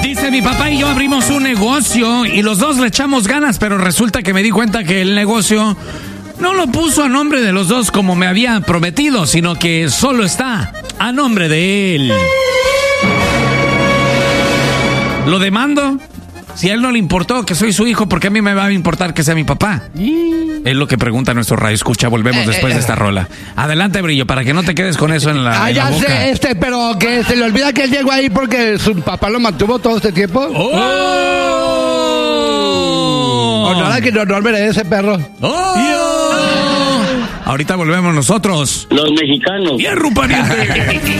Dice, mi papá y yo abrimos un negocio y los dos le echamos ganas, pero resulta que me di cuenta que el negocio no lo puso a nombre de los dos como me había prometido, sino que solo está a nombre de él. ¿Lo demando? Si a él no le importó que soy su hijo, ¿por qué a mí me va a importar que sea mi papá? Es lo que pregunta nuestro radio escucha. Volvemos después de esta rola. Adelante, Brillo, para que no te quedes con eso en la ya boca. sé, pero que se le olvida que él llegó ahí porque su papá lo mantuvo todo este tiempo. ¡Oh! O nada que no merece, perro. ¡Oh! Ahorita volvemos nosotros. Los mexicanos. ¡Hierro, pariente!